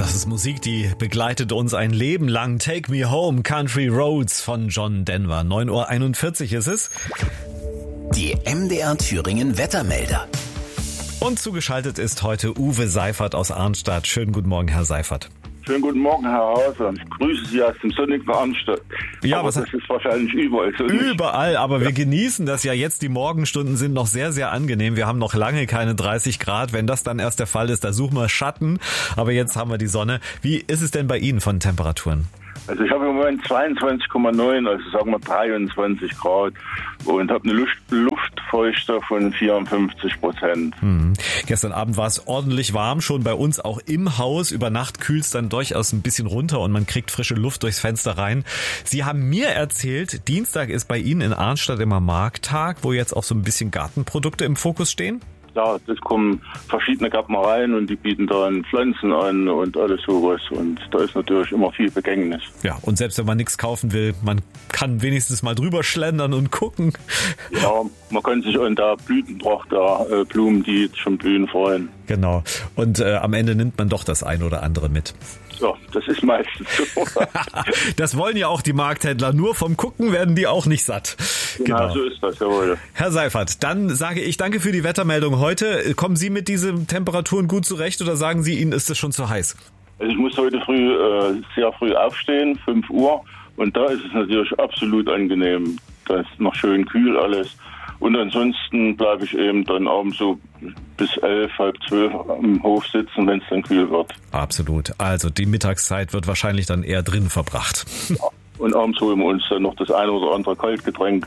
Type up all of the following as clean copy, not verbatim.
Das ist Musik, die begleitet uns ein Leben lang. Take Me Home, Country Roads von John Denver. 9:41 Uhr ist es. Die MDR Thüringen Wettermelder. Und zugeschaltet ist heute Uwe Seifert aus Arnstadt. Schönen guten Morgen, Herr Seifert. Schönen guten Morgen, Herr Hauser. Ich grüße Sie aus dem sonnigen Arnstadt. Ja, aber das ist wahrscheinlich überall so. Überall, aber wir genießen das ja jetzt. Die Morgenstunden sind noch sehr, sehr angenehm. Wir haben noch lange keine 30 Grad. Wenn das dann erst der Fall ist, da suchen wir Schatten. Aber jetzt haben wir die Sonne. Wie ist es denn bei Ihnen von Temperaturen? Also ich habe im Moment 22,9, also sagen wir 23 Grad und habe eine Luftfeuchte von 54%. Gestern Abend war es ordentlich warm, schon bei uns auch im Haus. Über Nacht kühlt es dann durchaus ein bisschen runter und man kriegt frische Luft durchs Fenster rein. Sie haben mir erzählt, Dienstag ist bei Ihnen in Arnstadt immer Markttag, wo jetzt auch so ein bisschen Gartenprodukte im Fokus stehen. Ja, das kommen verschiedene Gärtnereien und die bieten dann Pflanzen an und alles sowas. Und da ist natürlich immer viel Begängnis. Ja, und selbst wenn man nichts kaufen will, man kann wenigstens mal drüber schlendern und gucken. Ja, man kann sich an der Blütenpracht der Blumen, die jetzt schon blühen, freuen. Genau. Und am Ende nimmt man doch das ein oder andere mit. Ja, das ist meistens so. Das wollen ja auch die Markthändler. Nur vom Gucken werden die auch nicht satt. Genau, so ist das, jawohl. Herr Seifert, dann sage ich danke für die Wettermeldung heute. Kommen Sie mit diesen Temperaturen gut zurecht oder sagen Sie, Ihnen ist es schon zu heiß? Also ich muss heute früh sehr früh aufstehen, 5 Uhr. Und da ist es natürlich absolut angenehm. Da ist noch schön kühl alles. Und ansonsten bleibe ich eben dann abends so bis 11, halb 12 am Hof sitzen, wenn es dann kühl wird. Absolut. Also die Mittagszeit wird wahrscheinlich dann eher drin verbracht. Ja. Und abends holen wir uns dann noch das eine oder andere Kaltgetränk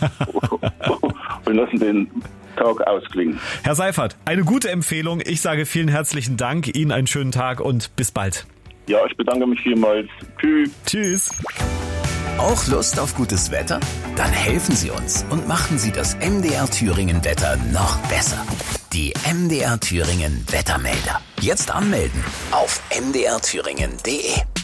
und lassen den Tag ausklingen. Herr Seifert, eine gute Empfehlung. Ich sage vielen herzlichen Dank, Ihnen einen schönen Tag und bis bald. Ja, ich bedanke mich vielmals. Tschüss. Tschüss. Auch Lust auf gutes Wetter? Dann helfen Sie uns und machen Sie das MDR Thüringen Wetter noch besser. Die MDR Thüringen Wettermelder. Jetzt anmelden auf mdrthüringen.de.